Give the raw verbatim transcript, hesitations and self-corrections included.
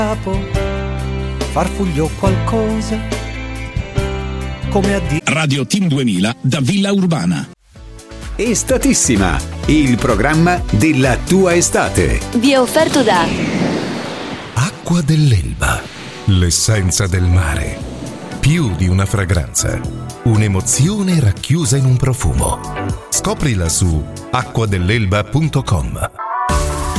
capo, farfugliò qualcosa, come a dire. Radio Team duemila da Villa Urbana. Estatissima, il programma della tua estate. Vi è offerto da Acqua dell'Elba, l'essenza del mare. Più di una fragranza, un'emozione racchiusa in un profumo. Scoprila su acqua dell'elba punto com.